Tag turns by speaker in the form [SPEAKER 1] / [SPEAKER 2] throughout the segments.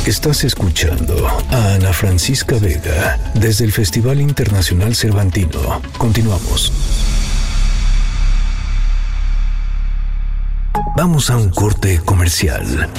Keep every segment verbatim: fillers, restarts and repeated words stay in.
[SPEAKER 1] Estás escuchando a Ana Francisca Vega desde el Festival Internacional Cervantino. Continuamos. Vamos a un corte comercial.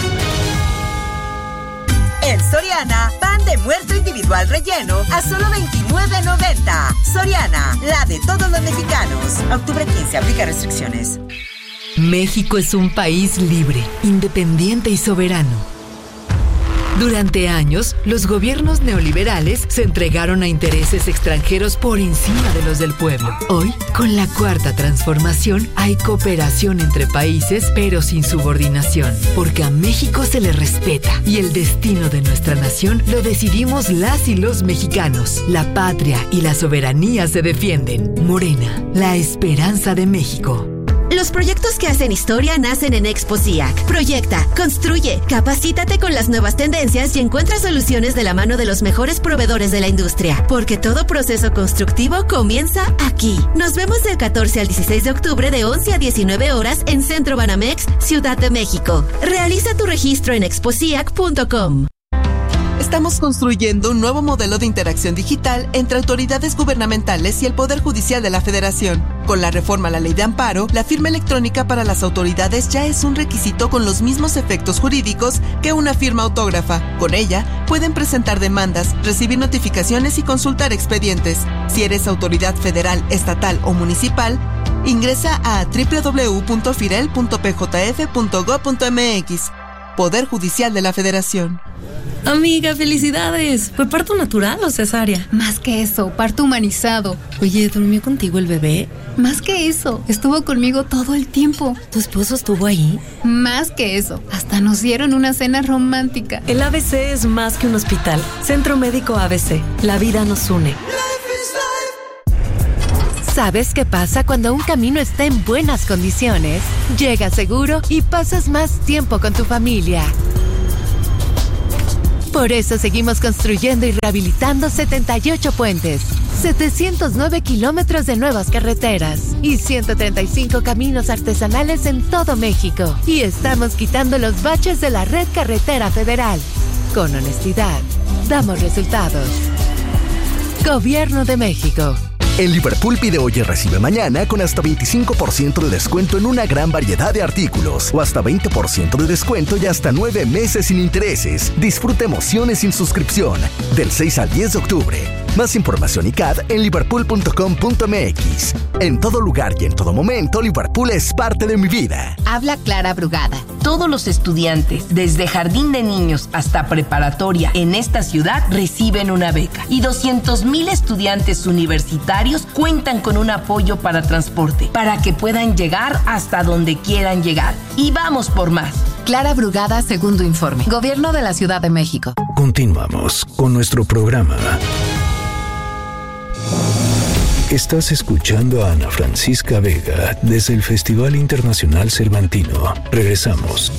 [SPEAKER 2] En Soriana, pan de muerto individual relleno a solo veintinueve noventa. Soriana, la de todos los mexicanos. Octubre quince, aplica restricciones.
[SPEAKER 3] México es un país libre, independiente y soberano. Durante años, los gobiernos neoliberales se entregaron a intereses extranjeros por encima de los del pueblo. Hoy, con la Cuarta Transformación, hay cooperación entre países, pero sin subordinación, porque a México se le respeta y el destino de nuestra nación lo decidimos las y los mexicanos. La patria y la soberanía se defienden. Morena, la esperanza de México.
[SPEAKER 4] Los proyectos que hacen historia nacen en Expo C I A C. Proyecta, construye, capacítate con las nuevas tendencias y encuentra soluciones de la mano de los mejores proveedores de la industria. Porque todo proceso constructivo comienza aquí. Nos vemos del catorce al dieciséis de octubre de once a diecinueve horas en Centro Banamex, Ciudad de México. Realiza tu registro en expo ciac punto com.
[SPEAKER 5] Estamos construyendo un nuevo modelo de interacción digital entre autoridades gubernamentales y el Poder Judicial de la Federación. Con la reforma a la Ley de Amparo, la firma electrónica para las autoridades ya es un requisito con los mismos efectos jurídicos que una firma autógrafa. Con ella, pueden presentar demandas, recibir notificaciones y consultar expedientes. Si eres autoridad federal, estatal o municipal, ingresa a doble u doble u doble u punto firel punto p j f punto gob punto m x. Poder Judicial de la Federación.
[SPEAKER 6] Amiga, felicidades. ¿Fue parto natural o cesárea?
[SPEAKER 7] Más que eso, parto humanizado.
[SPEAKER 6] Oye, ¿durmió contigo el bebé?
[SPEAKER 7] Más que eso, estuvo conmigo todo el tiempo.
[SPEAKER 6] ¿Tu esposo estuvo ahí?
[SPEAKER 7] Más que eso, hasta nos dieron una cena romántica.
[SPEAKER 6] El A B C es más que un hospital. Centro Médico A B C. La vida nos une.
[SPEAKER 3] ¿Sabes qué pasa cuando un camino está en buenas condiciones? Llegas seguro y pasas más tiempo con tu familia. Por eso seguimos construyendo y rehabilitando setenta y ocho puentes, setecientos nueve kilómetros de nuevas carreteras y ciento treinta y cinco caminos artesanales en todo México. Y estamos quitando los baches de la red carretera federal. Con honestidad, damos resultados. Gobierno de México.
[SPEAKER 8] En Liverpool pide hoy y recibe mañana con hasta veinticinco por ciento de descuento en una gran variedad de artículos o hasta veinte por ciento de descuento y hasta nueve meses sin intereses. Disfruta emociones sin suscripción del seis al diez de octubre. Más información y C A D en liverpool punto com punto m x. En todo lugar y en todo momento, Liverpool es parte de mi vida.
[SPEAKER 9] Habla Clara Brugada. Todos los estudiantes, desde jardín de niños hasta preparatoria en esta ciudad, reciben una beca. Y doscientos mil estudiantes universitarios cuentan con un apoyo para transporte, para que puedan llegar hasta donde quieran llegar. Y vamos por más.
[SPEAKER 7] Clara Brugada, segundo informe. Gobierno de la Ciudad de México.
[SPEAKER 1] Continuamos con nuestro programa. Estás escuchando a Ana Francisca Vega desde el Festival Internacional Cervantino. Regresamos.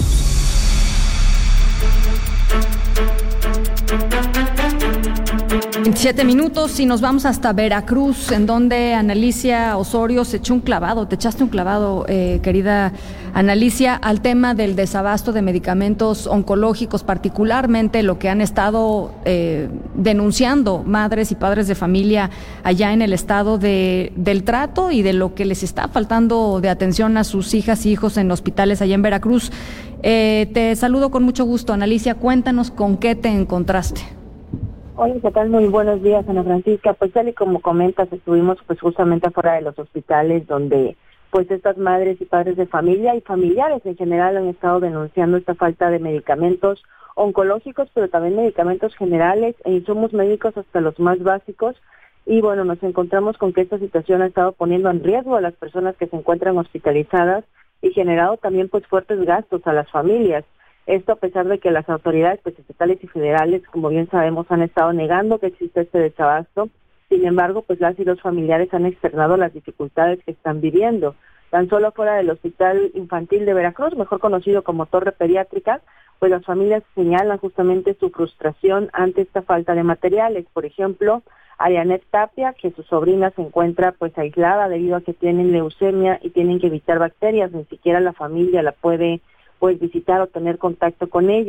[SPEAKER 10] veintisiete minutos y nos vamos hasta Veracruz, en donde Analicia Osorio se echó un clavado, te echaste un clavado, eh, querida Analicia, al tema del desabasto de medicamentos oncológicos, particularmente lo que han estado eh, denunciando madres y padres de familia allá en el estado de, del trato y de lo que les está faltando de atención a sus hijas y hijos en hospitales allá en Veracruz. Eh, te saludo con mucho gusto, Analicia, cuéntanos con qué te encontraste.
[SPEAKER 11] Hola, ¿qué tal? Muy buenos días, Ana Francisca. Pues tal y como comentas, estuvimos pues justamente afuera de los hospitales donde pues estas madres y padres de familia y familiares en general han estado denunciando esta falta de medicamentos oncológicos, pero también medicamentos generales e insumos médicos hasta los más básicos. Y bueno, nos encontramos con que esta situación ha estado poniendo en riesgo a las personas que se encuentran hospitalizadas y generado también pues fuertes gastos a las familias. Esto a pesar de que las autoridades pues, estatales y federales, como bien sabemos, han estado negando que existe este desabasto. Sin embargo, pues las y los familiares han externado las dificultades que están viviendo. Tan solo fuera del Hospital Infantil de Veracruz, mejor conocido como Torre Pediátrica, pues las familias señalan justamente su frustración ante esta falta de materiales. Por ejemplo, Arianet Tapia, que su sobrina se encuentra pues aislada debido a que tienen leucemia y tienen que evitar bacterias, ni siquiera la familia la puede pues visitar o tener contacto con ella.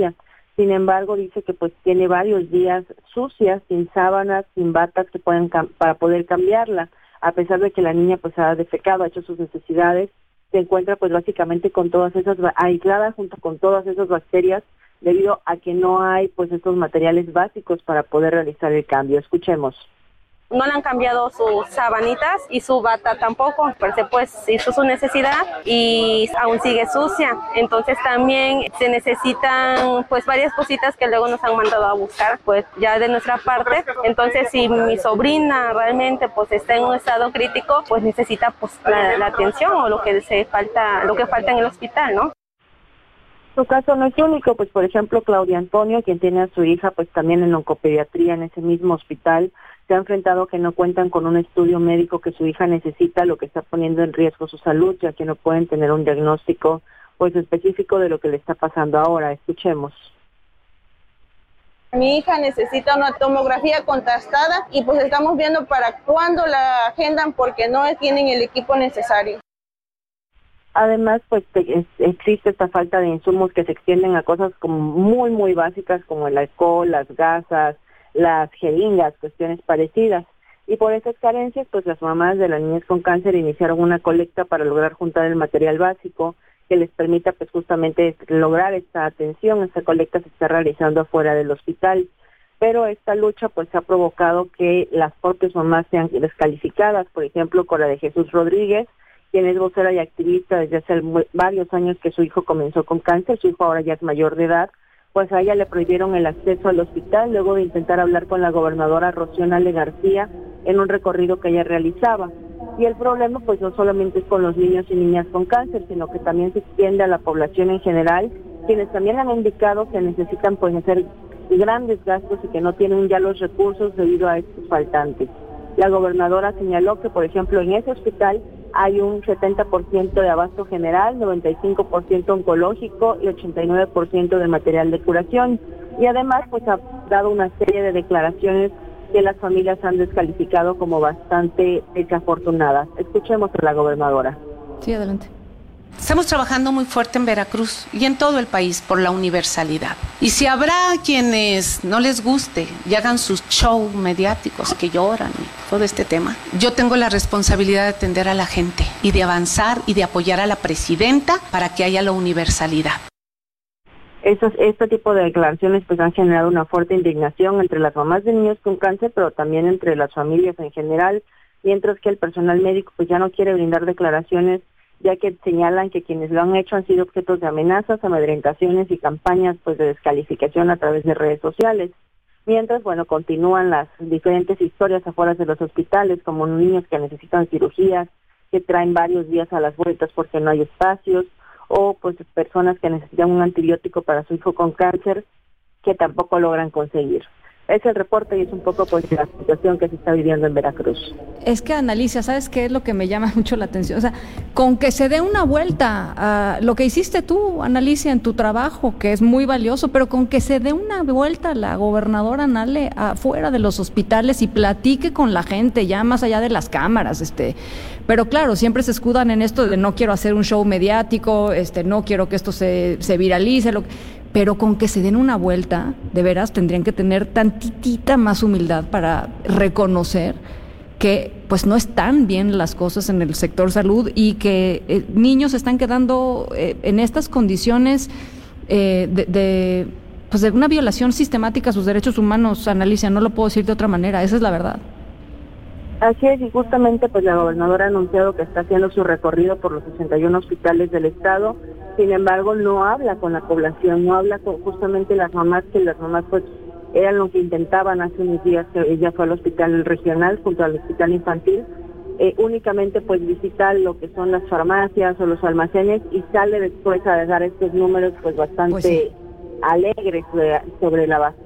[SPEAKER 11] Sin embargo, dice que pues tiene varios días sucias, sin sábanas, sin batas que pueden cam- para poder cambiarla, a pesar de que la niña pues ha defecado, ha hecho sus necesidades, se encuentra pues básicamente con todas esas, aislada junto con todas esas bacterias, debido a que no hay pues estos materiales básicos para poder realizar el cambio. Escuchemos.
[SPEAKER 12] No le han cambiado sus sabanitas y su bata tampoco, porque pues hizo su necesidad y aún sigue sucia. Entonces también se necesitan pues varias cositas que luego nos han mandado a buscar pues ya de nuestra parte. Entonces si mi sobrina realmente pues está en un estado crítico, pues necesita pues la, la atención o lo que se falta, lo que falta en el hospital, ¿no?
[SPEAKER 11] Su caso no es único, pues por ejemplo Claudia Antonio, quien tiene a su hija pues también en oncopediatría en ese mismo hospital, se ha enfrentado que no cuentan con un estudio médico que su hija necesita, lo que está poniendo en riesgo su salud, ya que no pueden tener un diagnóstico pues específico de lo que le está pasando ahora. Escuchemos.
[SPEAKER 13] Mi hija necesita una tomografía contrastada y pues estamos viendo para cuándo la agendan porque no tienen el equipo necesario.
[SPEAKER 11] Además, pues existe esta falta de insumos que se extienden a cosas como muy, muy básicas como el alcohol, las gasas, las jeringas, cuestiones parecidas. Y por esas carencias, pues las mamás de las niñas con cáncer iniciaron una colecta para lograr juntar el material básico que les permita pues justamente lograr esta atención. Esta colecta se está realizando afuera del hospital, pero esta lucha pues ha provocado que las propias mamás sean descalificadas. Por ejemplo, con la de Jesús Rodríguez, quien es vocera y activista desde hace varios años que su hijo comenzó con cáncer. Su hijo ahora ya es mayor de edad, pues a ella le prohibieron el acceso al hospital luego de intentar hablar con la gobernadora Rocío Nale García en un recorrido que ella realizaba. Y el problema pues no solamente es con los niños y niñas con cáncer, sino que también se extiende a la población en general, quienes también han indicado que necesitan pues hacer grandes gastos y que no tienen ya los recursos debido a estos faltantes. La gobernadora señaló que, por ejemplo, en ese hospital hay un setenta por ciento de abasto general, noventa y cinco por ciento oncológico y ochenta y nueve por ciento de material de curación. Y además, pues ha dado una serie de declaraciones que las familias han descalificado como bastante desafortunadas. Escuchemos a la gobernadora.
[SPEAKER 10] Sí, adelante.
[SPEAKER 14] Estamos trabajando muy fuerte en Veracruz y en todo el país por la universalidad. Y si habrá quienes no les guste y hagan sus shows mediáticos que lloran y todo este tema, yo tengo la responsabilidad de atender a la gente y de avanzar y de apoyar a la presidenta para que haya la universalidad.
[SPEAKER 11] Esos, este tipo de declaraciones pues han generado una fuerte indignación entre las mamás de niños con cáncer, pero también entre las familias en general, mientras que el personal médico pues ya no quiere brindar declaraciones, ya que señalan que quienes lo han hecho han sido objetos de amenazas, amedrentaciones y campañas pues de descalificación a través de redes sociales. Mientras, bueno, continúan las diferentes historias afuera de los hospitales, como niños que necesitan cirugías, que traen varios días a las vueltas porque no hay espacios, o pues personas que necesitan un antibiótico para su hijo con cáncer, que tampoco logran conseguir. Es el reporte y es un poco pues la situación que se está viviendo en Veracruz.
[SPEAKER 10] Es que, Analicia, ¿sabes qué es lo que me llama mucho la atención? O sea, con que se dé una vuelta a lo que hiciste tú, Analicia, en tu trabajo, que es muy valioso, pero con que se dé una vuelta la gobernadora Nale afuera de los hospitales y platique con la gente, ya más allá de las cámaras, este, pero claro, siempre se escudan en esto de no quiero hacer un show mediático, este, no quiero que esto se, se viralice, lo, pero con que se den una vuelta, de veras tendrían que tener tantitita más humildad para reconocer que pues no están bien las cosas en el sector salud y que eh, niños están quedando eh, en estas condiciones eh, de, de pues de una violación sistemática a sus derechos humanos. Analicia, no lo puedo decir de otra manera, esa es la verdad.
[SPEAKER 11] Así es, y justamente pues la gobernadora ha anunciado que está haciendo su recorrido por los sesenta y uno hospitales del estado. Sin embargo, no habla con la población, no habla con justamente las mamás, que las mamás pues eran lo que intentaban hace unos días, que ella fue al hospital regional junto al hospital infantil, eh, únicamente pues visita lo que son las farmacias o los almacenes y sale después a dar estos números pues bastante pues sí. alegres sobre, sobre la base.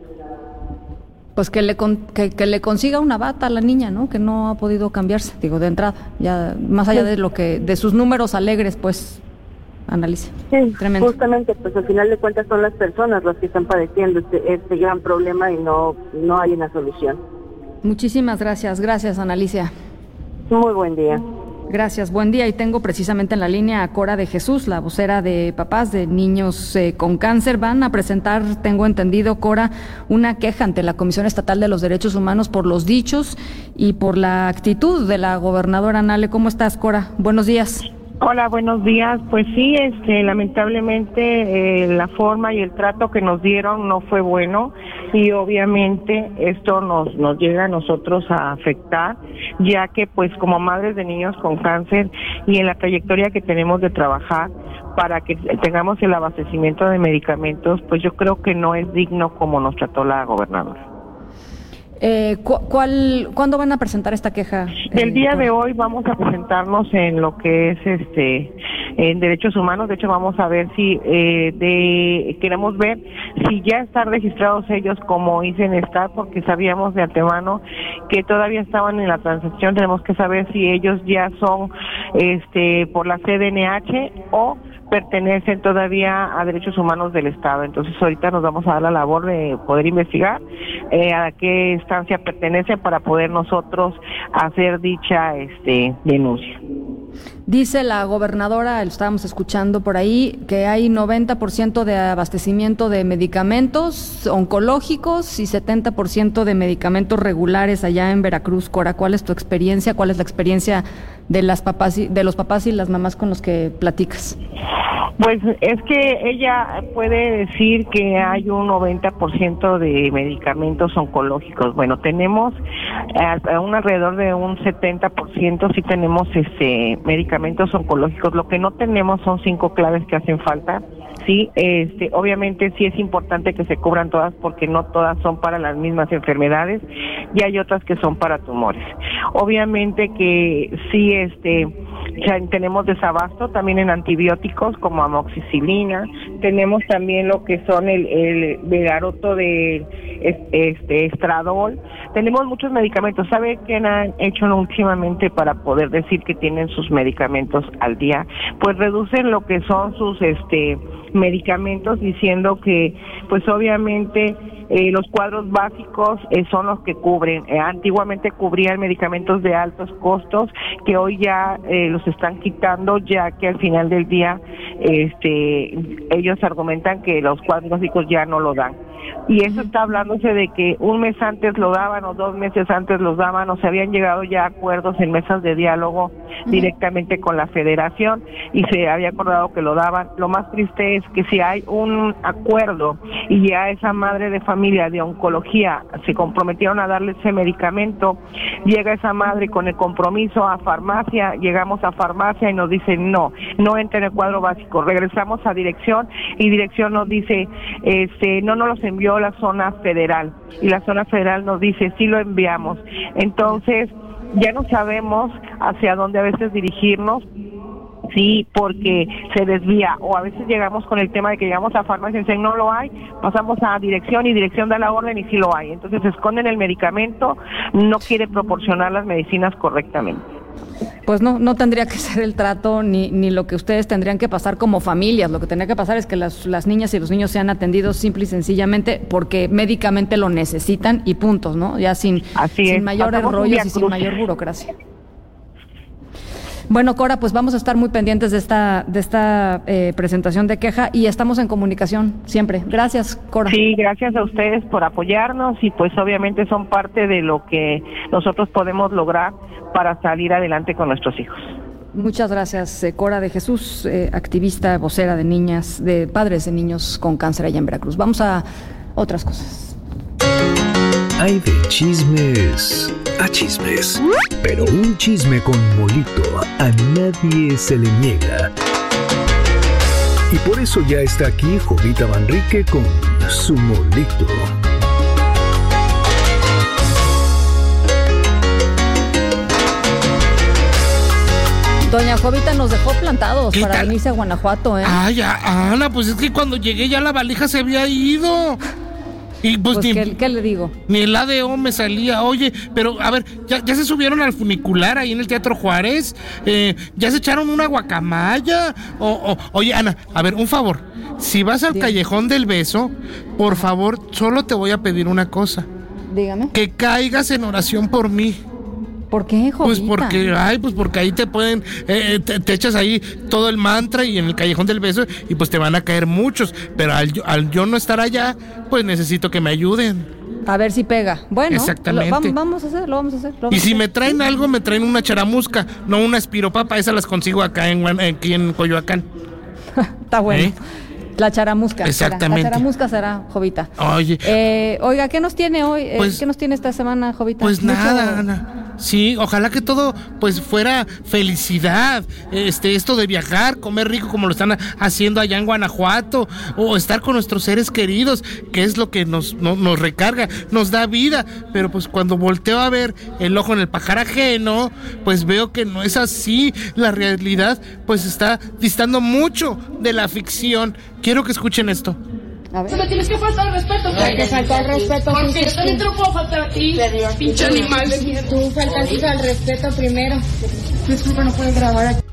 [SPEAKER 10] Pues que le con, que, que le consiga una bata a la niña, ¿no? Que no ha podido cambiarse, digo, de entrada, ya más allá sí. de lo que de sus números alegres, pues, Analicia.
[SPEAKER 11] Sí, tremendo. Justamente, pues al final de cuentas son las personas las que están padeciendo este, este gran problema y no, no hay una solución.
[SPEAKER 10] Muchísimas gracias, gracias, Analicia.
[SPEAKER 11] Muy buen día.
[SPEAKER 10] Gracias, buen día. Y tengo precisamente en la línea a Cora de Jesús, la vocera de papás de niños eh, con cáncer. Van a presentar, tengo entendido, Cora, una queja ante la Comisión Estatal de los Derechos Humanos por los dichos y por la actitud de la gobernadora Nale. ¿Cómo estás, Cora? Buenos días.
[SPEAKER 15] Hola, buenos días. Pues sí, este, lamentablemente eh, la forma y el trato que nos dieron no fue bueno y obviamente esto nos nos llega a nosotros a afectar, ya que pues como madres de niños con cáncer y en la trayectoria que tenemos de trabajar para que tengamos el abastecimiento de medicamentos, pues yo creo que no es digno como nos trató la gobernadora.
[SPEAKER 10] Eh, cu- ¿cuál, ¿Cuándo van a presentar esta queja?
[SPEAKER 15] El
[SPEAKER 10] eh,
[SPEAKER 15] día
[SPEAKER 10] Cora?
[SPEAKER 15] de hoy vamos a presentarnos en lo que es este en derechos humanos. De hecho, vamos a ver si eh, de queremos ver si ya están registrados ellos como dicen estar, porque sabíamos de antemano que todavía estaban en la transacción. Tenemos que saber si ellos ya son este por la C D N H o pertenecen todavía a derechos humanos del Estado. Entonces ahorita nos vamos a dar la labor de poder investigar eh, a qué instancia pertenecen para poder nosotros hacer dicha este denuncia.
[SPEAKER 10] Dice la gobernadora, lo estábamos escuchando por ahí, que hay noventa por ciento de abastecimiento de medicamentos oncológicos y setenta por ciento de medicamentos regulares allá en Veracruz. Cora, ¿cuál es tu experiencia? ¿Cuál es la experiencia de las papás y, de los papás y las mamás con los que platicas?
[SPEAKER 15] Pues es que ella puede decir que hay un noventa por ciento de medicamentos oncológicos. Bueno, tenemos eh, un alrededor de un setenta por ciento sí tenemos este medicamentos oncológicos. Lo que no tenemos son cinco claves que hacen falta. Sí, este, obviamente sí es importante que se cubran todas porque no todas son para las mismas enfermedades y hay otras que son para tumores. Obviamente que sí, este, ya tenemos desabasto también en antibióticos como amoxicilina, tenemos también lo que son el, el Vegaroto de este Estradol, tenemos muchos medicamentos. ¿Sabe qué han hecho últimamente para poder decir que tienen sus medicamentos al día? Pues reducen lo que son sus este medicamentos diciendo que pues obviamente eh, los cuadros básicos eh, son los que cubren. Eh, antiguamente cubrían medicamentos de altos costos que hoy ya eh, los están quitando, ya que al final del día este ellos argumentan que los cuadros básicos ya no lo dan. Y eso está hablándose de que un mes antes lo daban o dos meses antes los daban, o se habían llegado ya a acuerdos en mesas de diálogo directamente con la federación y se había acordado que lo daban. Lo más triste es que si hay un acuerdo y ya esa madre de familia de oncología se comprometieron a darle ese medicamento, llega esa madre con el compromiso a farmacia, llegamos a farmacia y nos dicen no, no entra en el cuadro básico. Regresamos a dirección y dirección nos dice este no nos los envió la zona federal y la zona federal nos dice sí lo enviamos. Entonces ya no sabemos hacia dónde a veces dirigirnos, sí, porque se desvía, o a veces llegamos con el tema de que llegamos a farmacia y dicen no lo hay, pasamos a dirección y dirección da la orden y sí lo hay. Entonces esconden el medicamento, no quiere proporcionar las medicinas correctamente.
[SPEAKER 10] Pues no, no tendría que ser el trato ni, ni lo que ustedes tendrían que pasar como familias. Lo que tendría que pasar es que las, las niñas y los niños sean atendidos simple y sencillamente porque médicamente lo necesitan y puntos, ¿no? Ya sin, sin mayores rollos y sin mayor burocracia. Bueno, Cora, pues vamos a estar muy pendientes de esta de esta eh, presentación de queja y estamos en comunicación siempre. Gracias, Cora.
[SPEAKER 15] Sí, gracias a ustedes por apoyarnos y pues obviamente son parte de lo que nosotros podemos lograr para salir adelante con nuestros hijos.
[SPEAKER 10] Muchas gracias, eh, Cora de Jesús, eh, activista, vocera de niñas, de padres de niños con cáncer allá en Veracruz. Vamos a otras cosas.
[SPEAKER 1] Hay de chismes a chismes, pero un chisme con molito a nadie se le niega. Y por eso ya está aquí Jovita Manrique con su molito.
[SPEAKER 10] Doña Jovita nos dejó plantados para tal? venirse a Guanajuato, ¿eh?
[SPEAKER 16] Ay, Ana, pues es que cuando llegué ya la valija se había ido. Y pues,
[SPEAKER 10] pues
[SPEAKER 16] ni,
[SPEAKER 10] ¿qué, ¿qué le digo?
[SPEAKER 16] Ni el A D O me salía. Oye, pero a ver, ya, ya se subieron al funicular ahí en el Teatro Juárez. Eh, ya se echaron una guacamaya. O, o, oye, Ana, a ver, un favor. Si vas al Dígame. Callejón del Beso, por favor, solo te voy a pedir una cosa.
[SPEAKER 10] Dígame.
[SPEAKER 16] Que caigas en oración por mí.
[SPEAKER 10] ¿Por qué, Jovita?
[SPEAKER 16] Pues porque, ay, pues porque ahí te pueden, eh, te, te echas ahí todo el mantra y en el callejón del beso y pues te van a caer muchos, pero al, al yo no estar allá, pues necesito que me ayuden.
[SPEAKER 10] A ver si pega. Bueno,
[SPEAKER 16] exactamente.
[SPEAKER 10] Lo, vamos, vamos a hacer, lo vamos a hacer. Lo vamos
[SPEAKER 16] y si
[SPEAKER 10] a hacer.
[SPEAKER 16] me traen algo, me traen una charamusca, no una espiropapa, esas las consigo acá en, aquí en Coyoacán.
[SPEAKER 10] Está bueno. ¿Eh? La charamusca.
[SPEAKER 16] Exactamente.
[SPEAKER 10] Será. La charamusca será, Jovita.
[SPEAKER 16] Oye.
[SPEAKER 10] Eh, oiga, ¿qué nos tiene hoy?
[SPEAKER 16] Pues,
[SPEAKER 10] ¿Qué nos tiene esta semana, Jovita?
[SPEAKER 16] Pues
[SPEAKER 10] Mucho...
[SPEAKER 16] nada, Ana. Sí, ojalá que todo pues fuera felicidad. Este, esto de viajar, comer rico como lo están haciendo allá en Guanajuato, o estar con nuestros seres queridos, que es lo que nos, no, nos recarga, nos da vida. Pero pues cuando volteo a ver el ojo en el pajar ajeno, pues veo que no es así. La realidad pues está distando mucho de la ficción. Quiero que escuchen esto.
[SPEAKER 17] A ver. Me tienes que faltar al respeto. Hay que faltar al respeto. Porque yo también te lo puedo faltar a ti. Pinche animal de mierda. Tú faltaste al respeto primero. Disculpa, no puedes grabar aquí.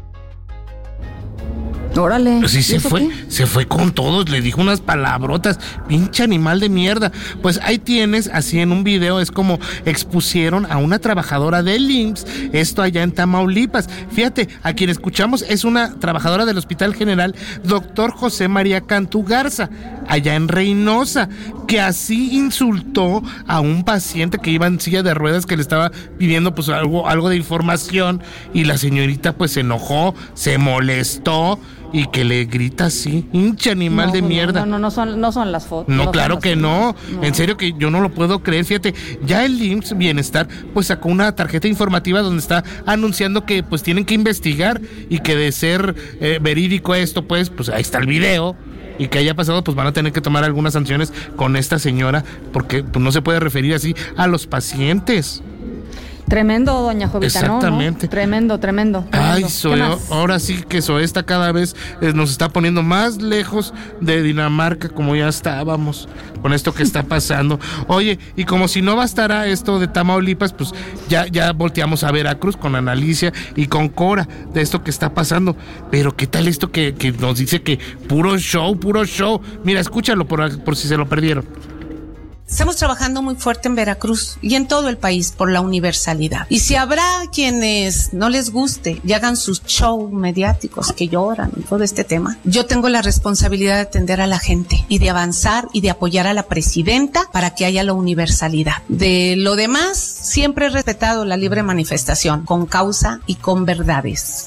[SPEAKER 10] Órale.
[SPEAKER 16] Sí, se fue, qué? se fue con todos, le dijo unas palabrotas, pinche animal de mierda. Pues ahí tienes, así en un video, es como expusieron a una trabajadora del I M S S, esto allá en Tamaulipas. Fíjate, a quien escuchamos es una trabajadora del Hospital General, doctor José María Cantú Garza, allá en Reynosa, que así insultó a un paciente que iba en silla de ruedas, que le estaba pidiendo pues algo, algo de información, y la señorita pues se enojó, se molestó, y que le grita así, hinche animal
[SPEAKER 10] no,
[SPEAKER 16] de
[SPEAKER 10] no,
[SPEAKER 16] mierda.
[SPEAKER 10] No, no, no son, no son las fotos.
[SPEAKER 16] No,
[SPEAKER 10] no
[SPEAKER 16] claro que no.
[SPEAKER 10] no.
[SPEAKER 16] En serio que yo no lo puedo creer. Fíjate, ya el I M S S Bienestar pues sacó una tarjeta informativa donde está anunciando que pues tienen que investigar y que de ser eh, verídico esto, pues, pues ahí está el video. Y que haya pasado, pues van a tener que tomar algunas sanciones con esta señora, porque pues no se puede referir así a los pacientes.
[SPEAKER 10] Tremendo, doña Jovita,
[SPEAKER 16] exactamente.
[SPEAKER 10] ¿no? ¿no? Tremendo, tremendo. tremendo.
[SPEAKER 16] Ay, Zoe, ahora sí que Zoe está cada vez eh, nos está poniendo más lejos de Dinamarca, como ya estábamos, con esto que está pasando. Oye, y como si no bastara esto de Tamaulipas, pues ya, ya volteamos a Veracruz con Analicia y con Cora de esto que está pasando. Pero ¿qué tal esto que, que nos dice que puro show, puro show? Mira, escúchalo por, por si se lo perdieron.
[SPEAKER 14] Estamos trabajando muy fuerte en Veracruz y en todo el país por la universalidad. Y si habrá quienes no les guste y hagan sus shows mediáticos que lloran y todo este tema, yo tengo la responsabilidad de atender a la gente y de avanzar y de apoyar a la presidenta para que haya la universalidad. De lo demás, siempre he respetado la libre manifestación, con causa y con verdades.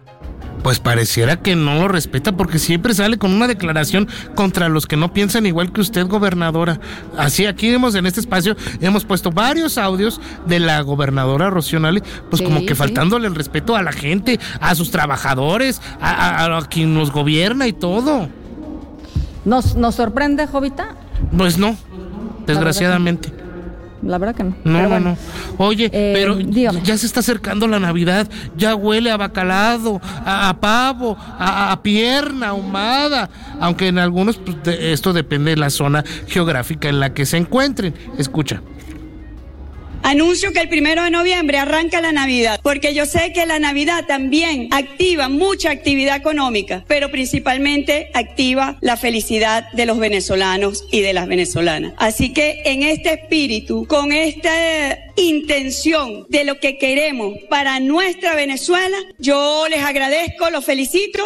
[SPEAKER 16] Pues pareciera que no lo respeta, porque siempre sale con una declaración contra los que no piensan igual que usted, gobernadora. Así, aquí hemos en este espacio hemos puesto varios audios de la gobernadora Rocío Nale, pues sí, como que sí. faltándole el respeto a la gente, a sus trabajadores, a, a, a quien nos gobierna y todo.
[SPEAKER 10] ¿Nos, nos sorprende, Jovita?
[SPEAKER 16] Pues no, desgraciadamente.
[SPEAKER 10] La verdad que no.
[SPEAKER 16] No,
[SPEAKER 10] pero bueno.
[SPEAKER 16] no. Oye, eh, pero dígame. Ya se está acercando la Navidad, ya huele a bacalado, a, a pavo, a, a pierna ahumada, aunque en algunos pues, de, esto depende de la zona geográfica en la que se encuentren. Escucha.
[SPEAKER 18] Anuncio que el primero de noviembre arranca la Navidad, porque yo sé que la Navidad también activa mucha actividad económica, pero principalmente activa la felicidad de los venezolanos y de las venezolanas. Así que en este espíritu, con esta intención de lo que queremos para nuestra Venezuela, yo les agradezco, los felicito.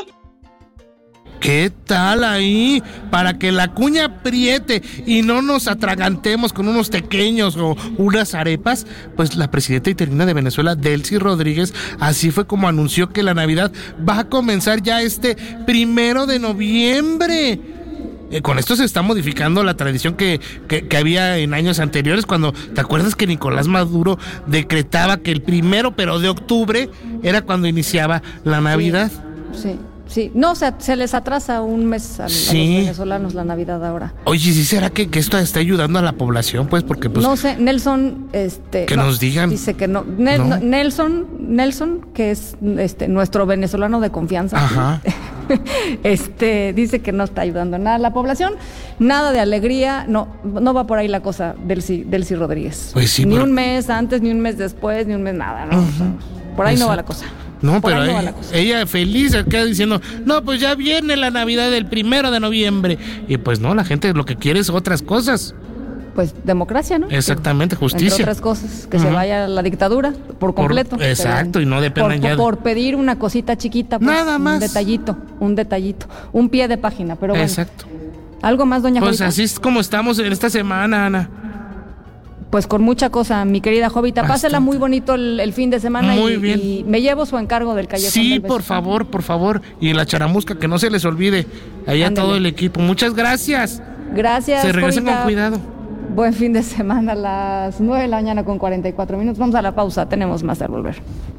[SPEAKER 16] ¿Qué tal ahí? Para que la cuña apriete y no nos atragantemos con unos tequeños o unas arepas, pues la presidenta interina de Venezuela, Delcy Rodríguez, así fue como anunció que la Navidad va a comenzar ya este primero de noviembre. Eh, con esto se está modificando la tradición que, que, que había en años anteriores, cuando, ¿te acuerdas que Nicolás Maduro decretaba que el primero, pero de octubre, era cuando iniciaba la Navidad?
[SPEAKER 10] Sí, sí. Sí, no, se, se les atrasa un mes a, sí. a los venezolanos la Navidad ahora.
[SPEAKER 16] Oye, ¿sí será que, que esto está ayudando a la población? Pues porque pues...
[SPEAKER 10] No sé, Nelson, este...
[SPEAKER 16] Que
[SPEAKER 10] no,
[SPEAKER 16] nos digan.
[SPEAKER 10] Dice que no. Nel, ¿no? Nelson, Nelson, que es este nuestro venezolano de confianza.
[SPEAKER 16] Ajá.
[SPEAKER 10] Este, dice que no está ayudando nada a la población, nada de alegría, no, no va por ahí la cosa del Delcy Rodríguez.
[SPEAKER 16] Pues sí,
[SPEAKER 10] ni
[SPEAKER 16] pero...
[SPEAKER 10] un mes antes, ni un mes después, ni un mes nada, ¿no? Uh-huh. O sea, por ahí pues no va la cosa.
[SPEAKER 16] No,
[SPEAKER 10] Por
[SPEAKER 16] pero
[SPEAKER 10] no
[SPEAKER 16] ella, ella feliz acá diciendo, no, pues ya viene la Navidad del primero de noviembre. Y pues no, la gente lo que quiere es otras cosas.
[SPEAKER 10] pues democracia, ¿no?
[SPEAKER 16] Exactamente, justicia.
[SPEAKER 10] Entre otras cosas, que uh-huh. se vaya la dictadura por completo.
[SPEAKER 16] Por, exacto, y no dependan
[SPEAKER 10] por,
[SPEAKER 16] ya.
[SPEAKER 10] Por pedir una cosita chiquita, pues,
[SPEAKER 16] nada más.
[SPEAKER 10] Un detallito, un detallito, un pie de página, pero bueno.
[SPEAKER 16] Exacto.
[SPEAKER 10] ¿Algo más, doña
[SPEAKER 16] Pues
[SPEAKER 10] Jovita?
[SPEAKER 16] así es como estamos en esta semana, Ana.
[SPEAKER 10] Pues con mucha cosa, mi querida Jovita. Bastante. Pásela muy bonito el, el fin de semana. Muy y, bien. Y me llevo su encargo del callejón.
[SPEAKER 16] Sí,
[SPEAKER 10] del beso.
[SPEAKER 16] por favor, por favor. Y la charamusca, que no se les olvide. Allá Ándale. Todo el equipo. Muchas gracias.
[SPEAKER 10] Gracias,
[SPEAKER 16] Se regresen
[SPEAKER 10] Jovita.
[SPEAKER 16] con cuidado.
[SPEAKER 10] Buen fin de semana a las nueve de la mañana con cuarenta y cuatro minutos. Vamos a la pausa, tenemos más al volver.